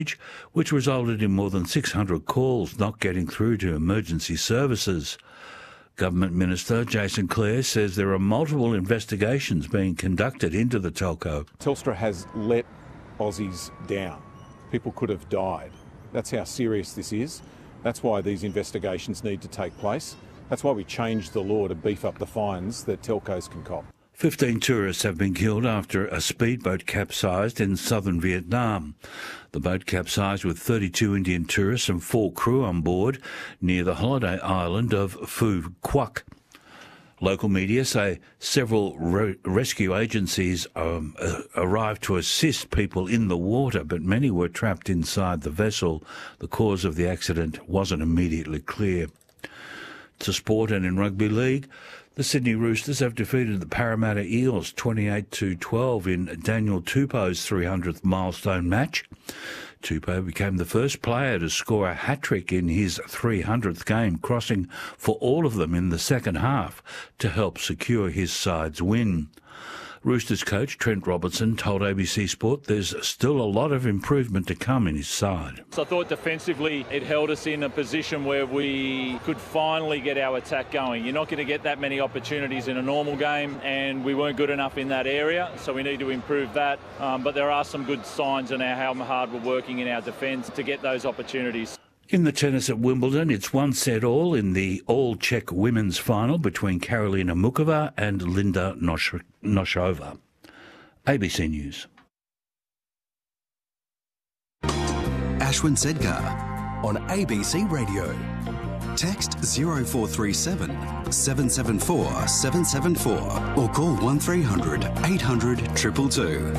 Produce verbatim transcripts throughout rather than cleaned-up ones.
which resulted in more than six hundred calls not getting through to emergency services. Government Minister Jason Clare says there are multiple investigations being conducted into the telco. Telstra has let Aussies down. People could have died. That's how serious this is. That's why these investigations need to take place. That's why we changed the law to beef up the fines that telcos can cop. Fifteen tourists have been killed after a speedboat capsized in southern Vietnam. The boat capsized with thirty-two Indian tourists and four crew on board near the holiday island of Phu Quoc. Local media say several re- rescue agencies um, uh, arrived to assist people in the water, but many were trapped inside the vessel. The cause of the accident wasn't immediately clear. To sport and in rugby league, the Sydney Roosters have defeated the Parramatta Eels twenty-eight to twelve in Daniel Tupou's three hundredth milestone match. Tupou became the first player to score a hat-trick in his three hundredth game, crossing for all of them in the second half to help secure his side's win. Roosters coach Trent Robertson told A B C Sport there's still a lot of improvement to come in his side. So I thought defensively it held us in a position where we could finally get our attack going. You're not going to get that many opportunities in a normal game, and we weren't good enough in that area, so we need to improve that. Um, but there are some good signs on how hard we're working in our defence to get those opportunities. In the tennis at Wimbledon, it's one set all in the all-Czech women's final between Karolina Mukova and Linda Nosh- Noshova. A B C News. Ashwin Sedgar on A B C Radio. Text zero four three seven, seven seven four, seven seven four or call one three hundred, eight hundred, two two two.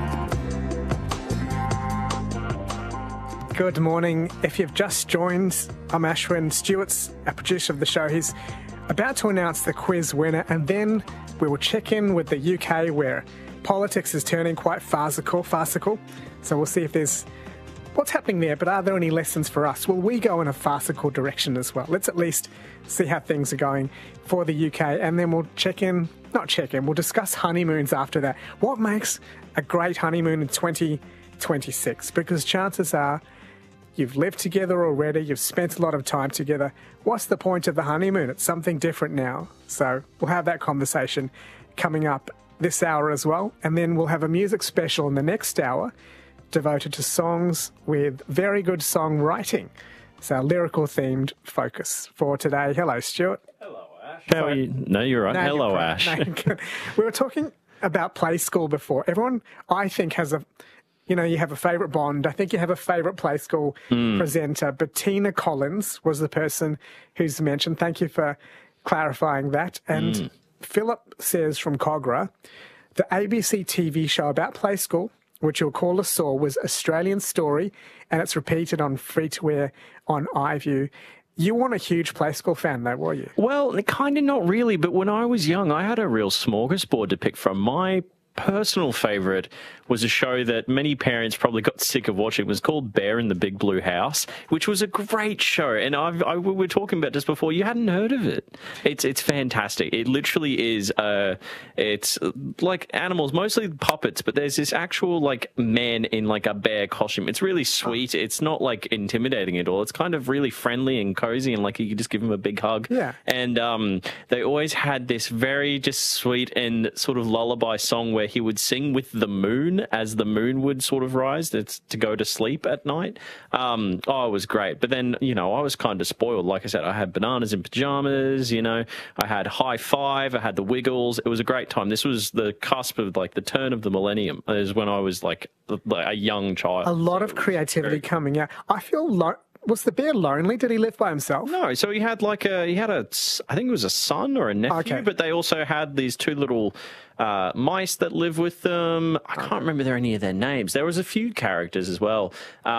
Good morning. If you've just joined, I'm Ashwin. Stewart's a producer of the show. He's about to announce the quiz winner, and then we will check in with the U K, where politics is turning quite farcical, farcical. So we'll see if there's what's happening there, but are there any lessons for us? Will we go in a farcical direction as well? Let's at least see how things are going for the U K, and then we'll check in, not check in, we'll discuss honeymoons after that. What makes a great honeymoon in twenty twenty-six? Because chances are you've lived together already, you've spent a lot of time together. What's the point of the honeymoon? It's something different now. So we'll have that conversation coming up this hour as well. And then we'll have a music special in the next hour devoted to songs with very good songwriting. It's our lyrical-themed focus for today. Hello, Stuart. Hello, Ash. How are you? No, you're right. No, Hello, you're Ash. No, you're we were talking about Play School before. Everyone, I think, has a... You know, you have a favourite Bond. I think you have a favourite Play School mm. presenter. Bettina Collins was the person who's mentioned. Thank you for clarifying that. And mm. Philip says from Cogra, the A B C T V show about Play School, which you'll call us saw, was Australian Story, and it's repeated on free-to-air on iView. You weren't a huge Play School fan, though, were you? Well, kind of not really, but when I was young, I had a real smorgasbord to pick from. My personal favourite was a show that many parents probably got sick of watching. It was called Bear in the Big Blue House, which was a great show. And I've, I, we were talking about just before, you hadn't heard of it. It's it's fantastic. It literally is, uh, it's like animals, mostly puppets, but there's this actual like man in like a bear costume. It's really sweet. It's not like intimidating at all. It's kind of really friendly and cozy, and like you could just give him a big hug. Yeah. And um, they always had this very just sweet and sort of lullaby song where he would sing with the moon as the moon would sort of rise to, to go to sleep at night. Um, oh, it was great. But then, you know, I was kind of spoiled. Like I said, I had Bananas in Pajamas, you know, I had High Five, I had The Wiggles. It was a great time. This was the cusp of like the turn of the millennium, is when I was like a young child. A lot of creativity coming out. I feel like, was the bear lonely? Did he live by himself? No, so he had like a, he had a, I think it was a son or a nephew, okay. But they also had these two little uh, mice that live with them. I can't remember their, any of their names. There was a few characters as well.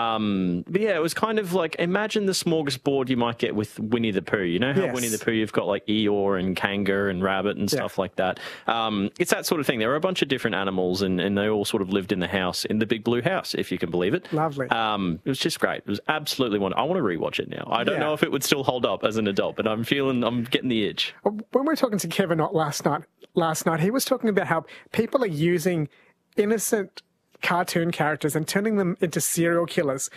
Um, but yeah, it was kind of like, imagine the smorgasbord you might get with Winnie the Pooh. You know how yes. Winnie the Pooh, you've got like Eeyore and Kanga and Rabbit and stuff yeah. like that. Um, it's that sort of thing. There were a bunch of different animals, and, and they all sort of lived in the house, in the Big Blue House, if you can believe it. Lovely. Um, it was just great. It was absolutely wonderful. I want to rewatch it now. I don't yeah. know if it would still hold up as an adult, but I'm feeling, I'm getting the itch. When we were talking to Kevin Ott last night, last night, he was talking about how people are using innocent cartoon characters and turning them into serial killers.